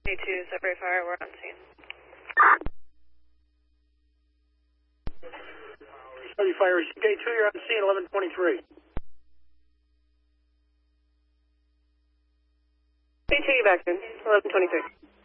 D2, separate fire, we're on scene. Heavy fire, Day 2, you're on scene, 1123. D2, you back in, 1123.